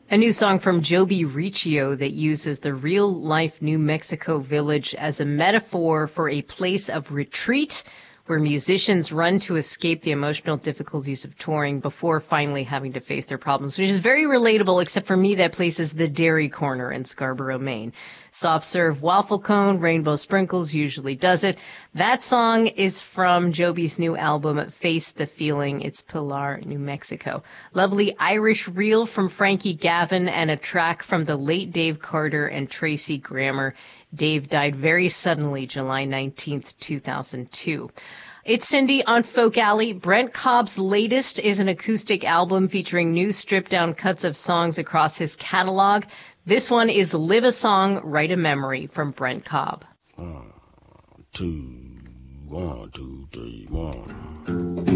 A new song from Joby Riccio that uses the real-life New Mexico village as a metaphor for a place of retreat where musicians run to escape the emotional difficulties of touring before finally having to face their problems, which is very relatable, except for me, that place is the Dairy Corner in Scarborough, Maine. Soft serve waffle cone, rainbow sprinkles usually does it. That song is from Joby's new album, Face the Feeling. It's Pilar, New Mexico. Lovely Irish reel from Frankie Gavin and a track from the late Dave Carter and Tracy Grammer. Dave died very suddenly, July 19th, 2002. It's Cindy on Folk Alley. Brent Cobb's latest is an acoustic album featuring new stripped-down cuts of songs across his catalog. This one is Live a Song, Write a Memory from Brent Cobb. 1, 2, 1, 2, 3, 1.